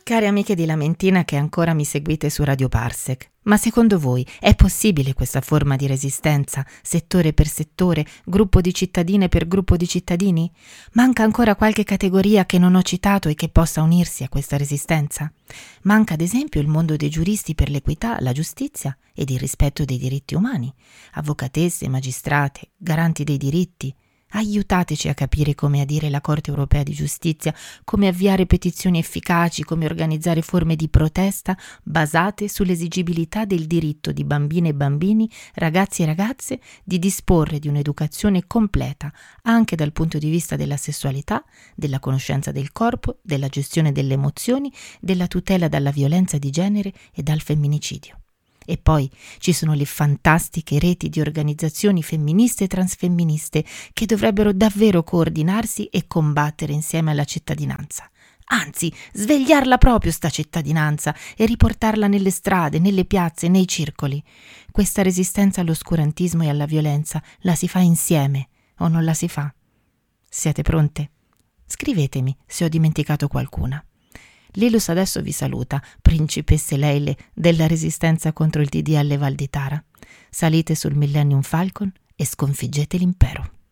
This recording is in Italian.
Cari amiche di Lamentina che ancora mi seguite su Radio Parsec, ma secondo voi è possibile questa forma di resistenza, settore per settore, gruppo di cittadine per gruppo di cittadini? Manca ancora qualche categoria che non ho citato e che possa unirsi a questa resistenza? Manca ad esempio il mondo dei giuristi per l'equità, la giustizia ed il rispetto dei diritti umani, avvocatesse, magistrate, garanti dei diritti. Aiutateci a capire come adire la Corte Europea di Giustizia, come avviare petizioni efficaci, come organizzare forme di protesta basate sull'esigibilità del diritto di bambine e bambini, ragazzi e ragazze, di disporre di un'educazione completa, anche dal punto di vista della sessualità, della conoscenza del corpo, della gestione delle emozioni, della tutela dalla violenza di genere e dal femminicidio. E poi ci sono le fantastiche reti di organizzazioni femministe e transfemministe che dovrebbero davvero coordinarsi e combattere insieme alla cittadinanza. Anzi, svegliarla proprio sta cittadinanza e riportarla nelle strade, nelle piazze, nei circoli. Questa resistenza all'oscurantismo e alla violenza la si fa insieme o non la si fa? Siete pronte? Scrivetemi se ho dimenticato qualcuna. Lilus adesso vi saluta, principesse Leile della resistenza contro il DDL Val di Tara. Salite sul Millennium Falcon e sconfiggete l'impero.